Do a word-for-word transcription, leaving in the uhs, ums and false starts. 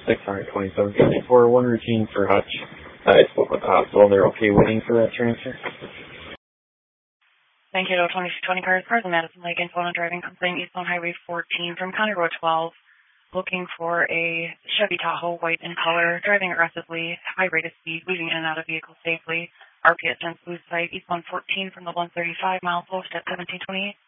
six hundred twenty-seven fifty-four, one routine for Hutch. Uh, I spoke with the hospital. They're okay waiting for that transfer. Thank you, twenty-two twenty cars, cars in Madison Lake, info on a driving complaint, eastbound Highway fourteen from County Road twelve. Looking for a Chevy Tahoe, white in color, driving aggressively, high rate of speed, weaving in and out of vehicles safely. R P S ten Blue Site, eastbound fourteen from the one thirty-five mile post at seventeen twenty-eight.